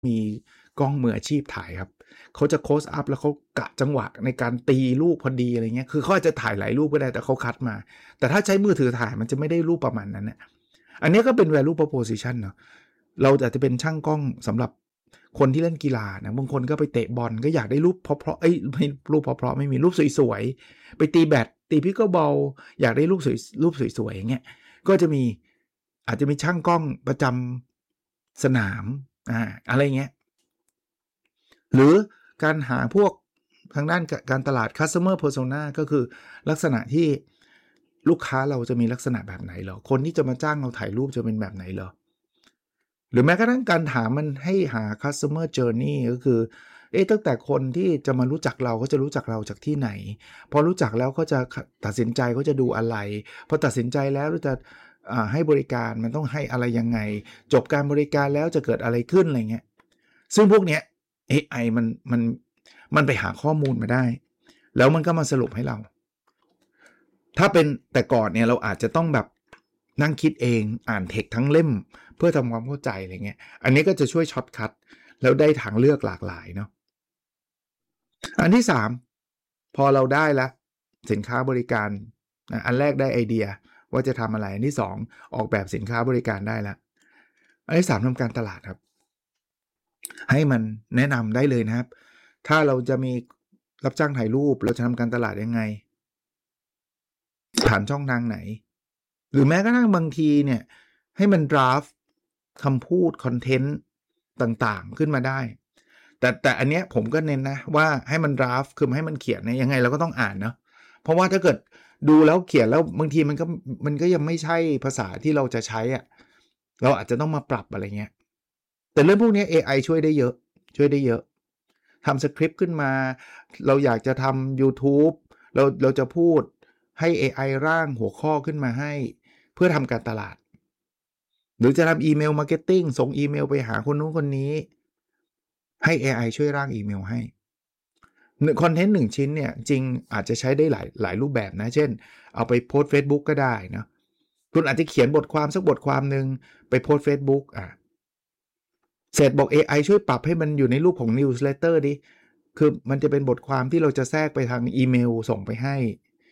มีกล้องมืออาชีพถ่ายครับเขาจะโคสอัพแล้วเขากะจังหวะในการตีรูปพอดีอะไรเงี้ยคือเขาอาจจะถ่ายหลายรูปก็ได้แต่เขาคัดมาแต่ถ้าใช้มือถือถ่ายมันจะไม่ได้รูปประมาณนั้นนะอันนี้ก็เป็น value proposition เนาะเราอาจจะเป็นช่างกล้องสำหรับคนที่เล่นกีฬานะบางคนก็ไปเตะบอลก็อยากได้รูปเพราะไม่รูปเพราะไม่มีรูปสวยๆไปตีแบดตีพิกเกิลบอลอยากได้รูปสวยๆอย่างเงี้ยก็จะมีอาจจะมีช่างกล้องประจำสนามอะไรเงี้ยหรือการหาพวกทางด้านการตลาด customer persona ก็คือลักษณะที่ลูกค้าเราจะมีลักษณะแบบไหนเหรอคนที่จะมาจ้างเราถ่ายรูปจะเป็นแบบไหนเหรอหรือแม้กระทั่งการถามมันให้หา customer journey ก็คือตั้งแต่คนที่จะมารู้จักเราก็จะรู้จักเราจากที่ไหนพอรู้จักแล้วก็จะตัดสินใจก็จะดูอะไรพอตัดสินใจแล้วจะให้บริการมันต้องให้อะไรยังไงจบการบริการแล้วจะเกิดอะไรขึ้นอะไรเงี้ยซึ่งพวกเนี้ย AI มันไปหาข้อมูลมาได้แล้วมันก็มาสรุปให้เราถ้าเป็นแต่ก่อนเนี่ยเราอาจจะต้องแบบนั่งคิดเองอ่านเทคทั้งเล่มเพื่อทำความเข้าใจอะไรเงี้ยอันนี้ก็จะช่วยช็อตคัทแล้วได้ทางเลือกหลากหลายเนาะอันที่3พอเราได้ละสินค้าบริการอันแรกได้ไอเดียว่าจะทำอะไรอันที่2ออกแบบสินค้าบริการได้ละอันที่3ทำการตลาดครับให้มันแนะนำได้เลยนะครับถ้าเราจะมีรับจ้างถ่ายรูปเราจะทำการตลาดยังไงผ่านช่องทางไหนหรือแม้กระทั่งบางทีเนี่ยให้มันดราฟคำพูดคอนเทนต์ต่างๆขึ้นมาได้แต่อันเนี้ยผมก็เน้นนะว่าให้มันดราฟคือให้มันเขียนเนี่ยยังไงเราก็ต้องอ่านเนาะเพราะว่าถ้าเกิดดูแล้วเขียนแล้วบางทีมันก็ยังไม่ใช่ภาษาที่เราจะใช้อะเราอาจจะต้องมาปรับอะไรเงี้ยแต่เรื่องพวกนี้ AI ช่วยได้เยอะทำสคริปต์ขึ้นมาเราอยากจะทำ YouTube เราจะพูดให้ AI ร่างหัวข้อขึ้นมาให้เพื่อทำการตลาดหรือจะทำอีเมลมาร์เก็ตติ้งส่งอีเมลไปหาคนนู้นคนนี้ให้ AI ช่วยร่างอีเมลให้คอนเทนต์1ชิ้นเนี่ยจริงอาจจะใช้ได้หลายรูปแบบนะเช่นเอาไปโพสต์ Facebook ก็ได้นะคุณอาจจะเขียนบทความสักบทความนึงไปโพสต์ Facebook เสร็จบอก AI ช่วยปรับให้มันอยู่ในรูปของ Newsletter ดิคือมันจะเป็นบทความที่เราจะแทรกไปทางอีเมลส่งไปให้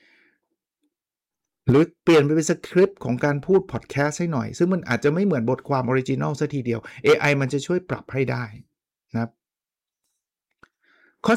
หรือเปลี่ยนไปเป็นสคริปต์ของการพูดพอดแคสต์ให้หน่อยซึ่งมันอาจจะไม่เหมือนบทความออริจินัลซะทีเดียว AI มันจะช่วยปรับให้ได้นะครับข้อ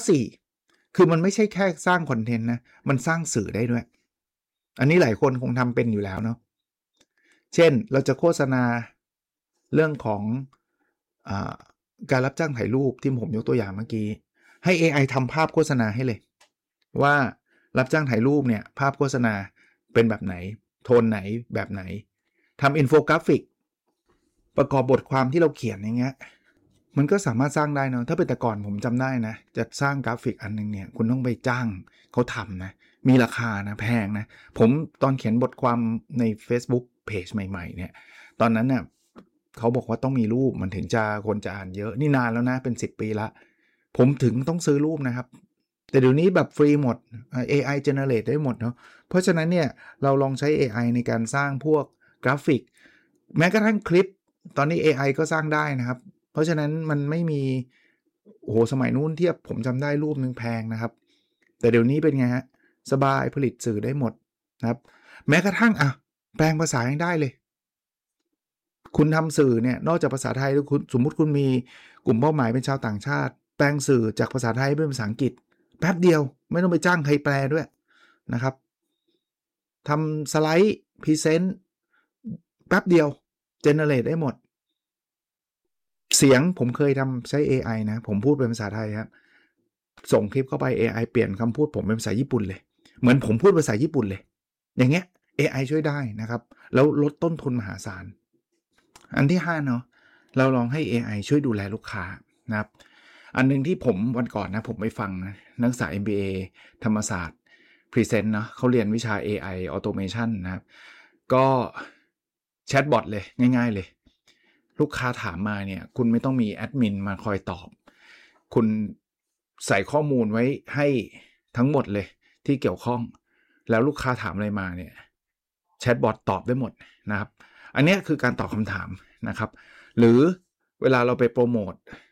4คือมันไม่ใช่แค่สร้างคอนเทนต์นะมันสร้างสื่อได้ด้วยอันนี้หลายคนคงทำเป็นอยู่แล้วเนาะเช่นเราจะโฆษณาเรื่องของการรับจ้างถ่ายรูปที่ผมยกตัวอย่างเมื่อกี้ให้ AI ทำภาพโฆษณาให้เลยว่ารับจ้างถ่ายรูปเนี่ยภาพโฆษณาเป็นแบบไหนโทนไหนแบบไหนทำอินโฟกราฟิกประกอบบทความที่เราเขียนอย่างเงี้ยมันก็สามารถสร้างได้เนาะถ้าเป็นแต่ก่อนผมจำได้นะจะสร้างกราฟิกอันนึงเนี่ยคุณต้องไปจ้างเขาทำนะมีราคานะแพงนะผมตอนเขียนบทความใน Facebook Page ใหม่ๆเนี่ยตอนนั้นเนี่ยเขาบอกว่าต้องมีรูปมันถึงจะคนจะอ่านเยอะนี่นานแล้วนะเป็น10 ปีละผมถึงต้องซื้อรูปนะครับแต่เดี๋ยวนี้แบบฟรีหมด AI generate ได้หมดเนาะเพราะฉะนั้นเนี่ยเราลองใช้ AI ในการสร้างพวกกราฟิกแม้กระทั่งคลิปตอนนี้ AI ก็สร้างได้นะครับเพราะฉะนั้นมันไม่มีโอ้โหสมัยนู้นเทียบผมจำได้รูปนึงแพงนะครับแต่เดี๋ยวนี้เป็นไงฮะสบายผลิตสื่อได้หมดนะครับแม้กระทั่งแปลงภาษายังได้เลยคุณทำสื่อเนี่ยนอกจากภาษาไทยแล้วคุณสมมุติคุณมีกลุ่มเป้าหมายเป็นชาวต่างชาติแปลงสื่อจากภาษาไทยเป็นภาษาอังกฤษแป๊บเดียวไม่ต้องไปจ้างใครแปลด้วยนะครับทำสไลด์พรีเซนต์แป๊บเดียวเจเนเรตได้หมดเสียงผมเคยทำใช้ AI นะผมพูดเป็นภาษาไทยครับส่งคลิปเข้าไป AI เปลี่ยนคำพูดผมเป็นภาษาญี่ปุ่นเลยเหมือนผมพูดภาษาญี่ปุ่นเลยอย่างเงี้ย AI ช่วยได้นะครับแล้วลดต้นทุนมหาศาลอันที่5เนาะเราลองให้ AI ช่วยดูแลลูกค้านะครับอันนึงที่ผมวันก่อนนะผมไปฟังนะนักศึกษา MBA ธรรมศาสตร์พรีเซนต์เนาะเขาเรียนวิชา AI Automation นะครับก็แชทบอทเลยง่ายๆเลยลูกค้าถามมาเนี่ยคุณไม่ต้องมีแอดมินมาคอยตอบคุณใส่ข้อมูลไว้ให้ทั้งหมดเลยที่เกี่ยวข้องแล้วลูกค้าถามอะไรมาเนี่ยแชทบอทตอบได้หมดนะครับอันนี้คือการตอบคำถามนะครับหรือเวลาเราไปโปรโมท